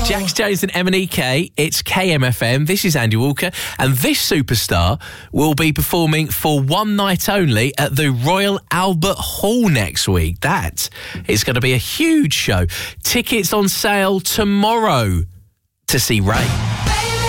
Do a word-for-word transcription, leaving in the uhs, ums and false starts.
Jax Jones and M and E K, it's K M F M. This is Andy Walker, and this superstar will be performing for one night only at the Royal Albert Hall next week. That is going to be a huge show. Tickets on sale tomorrow to see Ray.